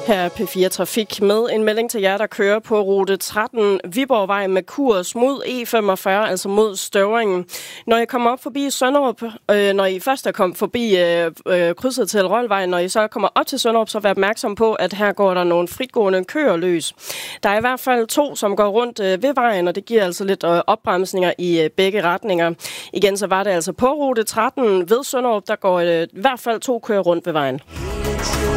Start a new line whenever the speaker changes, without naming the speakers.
Her er P4 Trafik med en melding til jer, der kører på rute 13 Viborgvej med kurs mod E45, altså mod Støvringen. Når I kommer op forbi Sønderup, når I først er kommet forbi krydset til Rølvej, når I så kommer op til Sønderup, så vær opmærksom på, at her går der nogle fritgående køer løs. Der er i hvert fald 2, som går rundt ved vejen, og det giver altså lidt opbremsninger i begge retninger. Igen så var det altså på rute 13 ved Sønderup, der går i hvert fald 2 kører rundt ved vejen.